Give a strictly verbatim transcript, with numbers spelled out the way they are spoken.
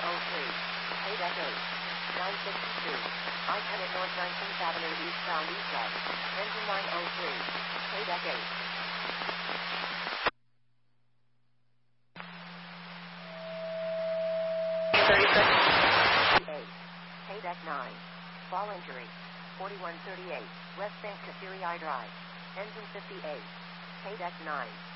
oh three. Paydeck eight. nine sixty-two. I ten at North nineteenth Avenue eastbound east-west. Engine nine oh three. Paydeck eight. thirty-six. eight. Paydeck nine. Fall injury. forty-one thirty-eight. West Bank Kasiri I Drive. Engine fifty-eight. Paydeck nine.